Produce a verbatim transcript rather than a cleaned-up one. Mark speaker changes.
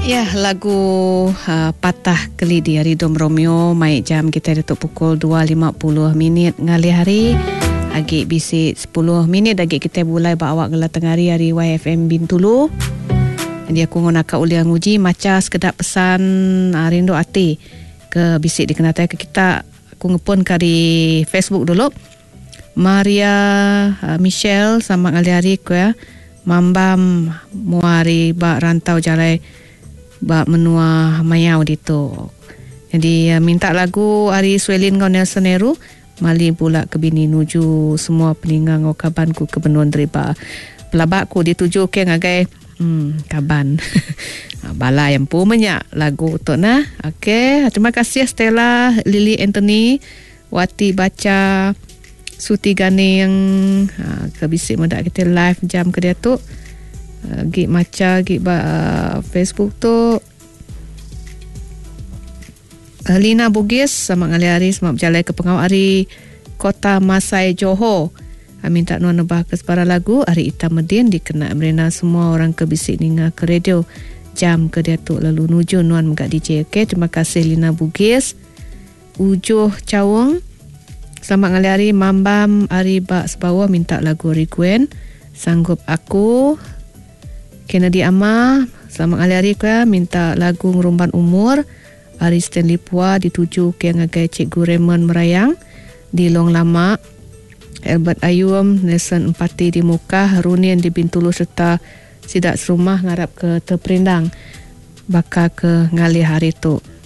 Speaker 1: Ya, lagu uh, Patah Kelidi dari Dom Romeo. Mai jam kita datuk pukul dua lima puluh minit ngali hari. Agik bisik sepuluh minit agik kita mulai bawa gelar tengah hari hari Y F M Bintulu. Jadi aku ngonak uliang uji maca sekedap pesan uh, rindu hati ke bisik dikenatai ke kita. Aku ngepun kari Facebook dulu. Maria uh, Michelle sama ngali hari ku ya. Mambam muari bak rantau jalai bak menua mayau dito. Jadi uh, minta lagu Ari Swelin kau Nelson Neru mali pula ke bini nuju semua peninggang ngau kabanku ke benuan deriba pelabakku dituju ke ngagai hmm, kaban bala yang pu menyak lagu tu nah. Okey, terima kasih Stella, Lily Anthony, Wati baca Suti Gani yang ha, ke bisik mendak kita live jam ke dia tu. Uh, gig maca gig uh, Facebook tu uh, Lina Bugis sama ngali hari semua berjalan ke pengawal hari Kota Masai Johor. uh, minta nuan nebah ke separa lagu Hari Hitam Medin dikena merena semua orang ke bisik ninga ke radio jam ke dia tu lalu nuju nuan megak D J. Okay, terima kasih Lina Bugis. Ujuh Cawang selamat ngali hari Mambam Ari Bak Sebawa minta lagu Riguen Sanggup Aku. Kennedy Amma selamat hari-hari ke minta lagu Ngerumban Umur. Ari Stanley Pua dituju ke ngagai Cikgu Raymond Merayang di Long Lama. Albert Ayum Nelson Empati di Muka, Runian di Bintulu serta Sidak Serumah ngarap ke Terperindang bakal ke ngali hari tu.